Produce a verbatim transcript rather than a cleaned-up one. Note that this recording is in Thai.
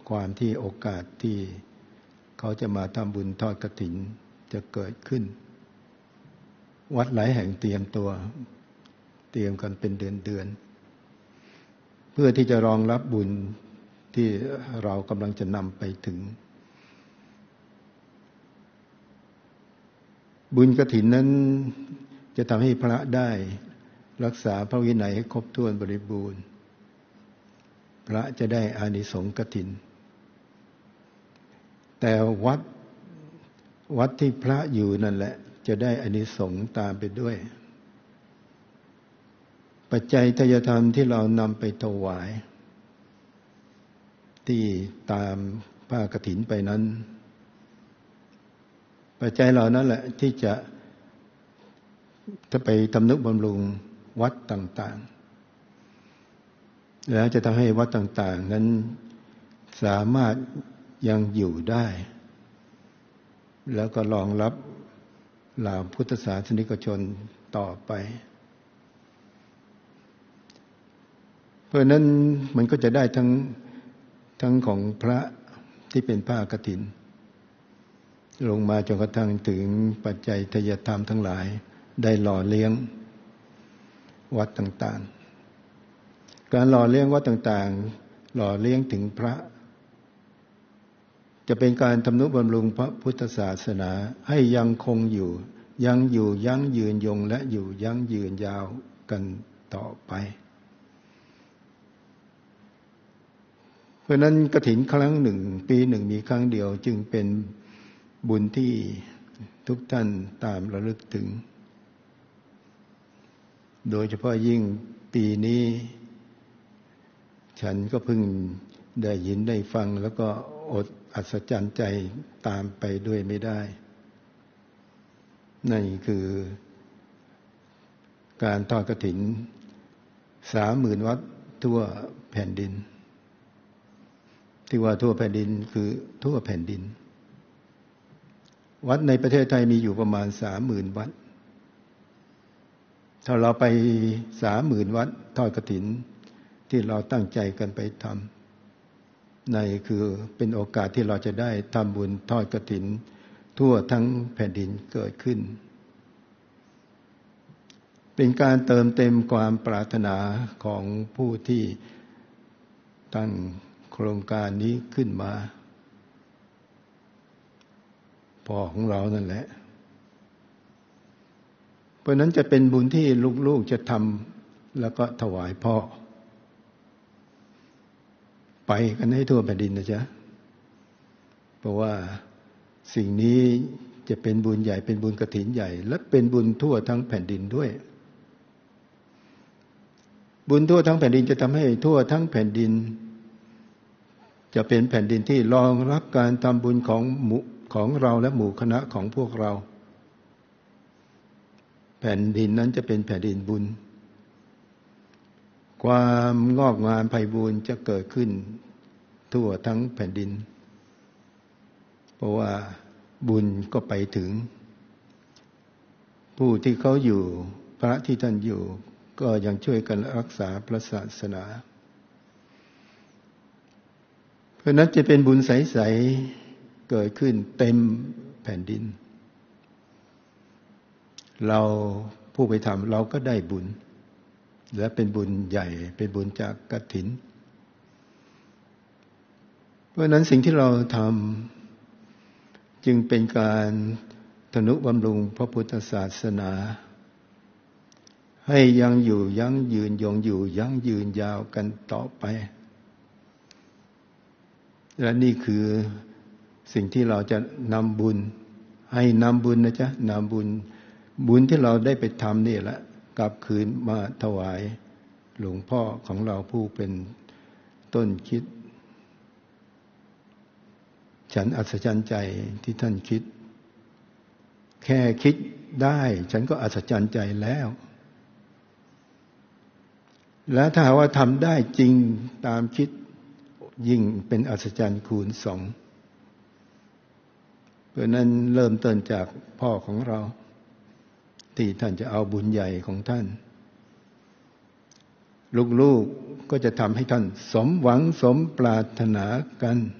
ความที่โอกาสที่เขาจะมาทำบุญทอดกฐินจะเกิดขึ้นวัดหลายแห่งเตรียมตัวเตรียมกันเป็นเดือนๆเพื่อที่จะรองรับบุญที่เรากำลังจะนำไปถึงบุญกฐินนั้นจะทำให้พระได้รักษาพระวินัยให้ครบถ้วนบริบูรณ์พระจะได้อานิสงส์กฐินแต่วัดวัดที่พระอยู่นั่นแหละจะได้อานิสงส์ตามไปด้วยปัจจัยทายธรรมที่เรานำไปถวายที่ตามผ้ากฐินไปนั้นปัจจัยเหล่านั้นแหละที่จะจะไปทำนุบำรุงวัดต่างๆแล้วจะทำให้วัดต่างๆนั้นสามารถยังอยู่ได้แล้วก็รองรับเหล่าพุทธศาสนิกชนต่อไปเพราะนั้นมันก็จะได้ทั้งทั้งของพระที่เป็นผ้ากฐินลงมาจนกระทั่งถึงปัจจัยทายธรรมทั้งหลายได้หล่อเลี้ยงวัดต่างๆการหล่อเลี้ยงวัดต่างๆหล่อเลี้ยงถึงพระจะเป็นการทำนุบำรุงพระพุทธศาสนาให้ยังคงอยู่ยังอยู่ยั่งยืนยงและอยู่ยั่งยืนยาวกันต่อไปเพราะนั้นกฐินครั้งหนึ่งปีหนึ่งมีครั้งเดียวจึงเป็นบุญที่ทุกท่านตามระลึกถึงโดยเฉพาะยิ่งปีนี้ฉันก็เพิ่งได้ยินได้ฟังแล้วก็อดอัศจรรย์ใจตามไปด้วยไม่ได้นั่นคือการทอดกฐินสามหมื่นวัดทั่วแผ่นดินที่ว่าทั่วแผ่นดินคือทั่วแผ่นดินวัดในประเทศไทยมีอยู่ประมาณสามหมื่นวัดถ้าเราไปสามหมื่นวัดทอดกฐินที่เราตั้งใจกันไปทำนั่นคือเป็นโอกาสที่เราจะได้ทำบุญทอดกฐินทั่วทั้งแผ่นดินเกิดขึ้นเป็นการเติมเต็มความปรารถนาของผู้ที่ตั้งโครงการนี้ขึ้นมาพ่อของเรานั่นแหละเพราะนั้นจะเป็นบุญที่ลูกๆจะทำแล้วก็ถวายพ่อไปกันให้ทั่วแผ่นดินนะจ๊ะเพราะว่าสิ่งนี้จะเป็นบุญใหญ่เป็นบุญกฐินใหญ่และเป็นบุญทั่วทั้งแผ่นดินด้วยบุญทั่วทั้งแผ่นดินจะทำให้ทั่วทั้งแผ่นดินจะเป็นแผ่นดินที่รองรับการทำบุญของหมู่ของเราและหมู่คณะของพวกเราแผ่นดินนั้นจะเป็นแผ่นดินบุญความงอกงามไพบูลย์จะเกิดขึ้นทั่วทั้งแผ่นดินเพราะว่าบุญก็ไปถึงผู้ที่เขาอยู่พระที่ท่านอยู่ก็ยังช่วยกันรักษาพระศาสนาเพราะนั้นจะเป็นบุญใสๆเกิดขึ้นเต็มแผ่นดินเราผู้ไปทำเราก็ได้บุญและเป็นบุญใหญ่เป็นบุญจากกฐินเพราะนั้นสิ่งที่เราทำจึงเป็นการทนุบำรุงพระพุทธศาสนาให้ยังอยู่ยั่งยืนยงอยู่ยั่งยืนยาวกันต่อไปและนี่คือสิ่งที่เราจะนำบุญให้นำบุญนะจ๊ะนำบุญบุญที่เราได้ไปทำนี่แหละกลับคืนมาถวายหลวงพ่อของเราผู้เป็นต้นคิดฉันอัศจรรย์ใจที่ท่านคิดแค่คิดได้ฉันก็อัศจรรย์ใจแล้วและถ้าหากว่าทำได้จริงตามคิดยิ่งเป็นอัศจรรย์คูณสองเพราะนั้นเริ่มต้นจากพ่อของเราที่ท่านจะเอาบุญใหญ่ของท่านลูกๆก็จะทำให้ท่านสมหวังสมปรารถนากัน